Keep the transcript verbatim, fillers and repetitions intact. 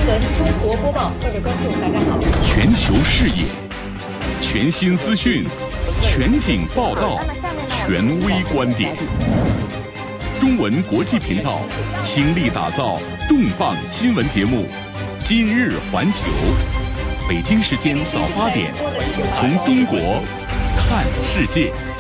闻中国播报，各位观众，大家好。 全球视野，全新资讯，全景报道，权威观点。中文国际频道倾力打造重磅新闻节目《今日环球》，北京时间早八点，从中国看世界。